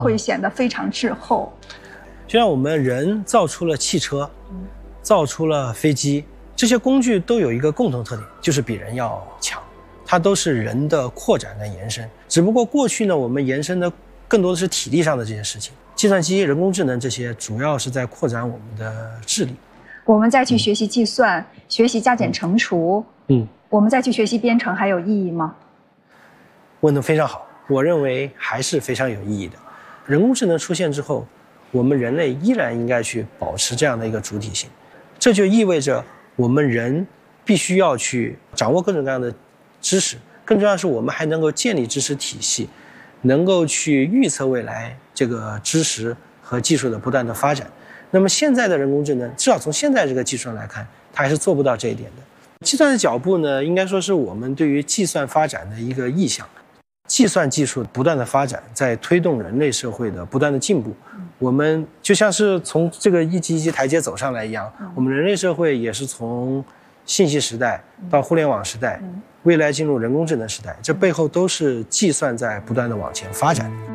会显得非常滞后。 就像我们人造出了汽车，造出了飞机，这些工具都有一个共同特点，就是比人要强，它都是人的扩展跟延伸。只不过过去呢，我们延伸的更多的是体力上的这些事情，计算机、人工智能这些主要是在扩展我们的智力。 我们再去学习计算，学习加减乘除，我们再去学习编程，还有意义吗？ 问得非常好，我认为还是非常有意义的。人工智能出现之后，我们人类依然应该去保持这样的一个主体性，这就意味着我们人必须要去掌握各种各样的知识，更重要的是我们还能够建立知识体系，能够去预测未来这个知识和技术的不断的发展。那么现在的人工智能，至少从现在这个技术上来看，它还是做不到这一点的。计算的脚步呢，应该说是我们对于计算发展的一个意向。计算技术不断的发展，在推动人类社会的不断的进步。我们就像是从这个一级一级台阶走上来一样，我们人类社会也是从信息时代到互联网时代，未来进入人工智能时代，这背后都是计算在不断的往前发展。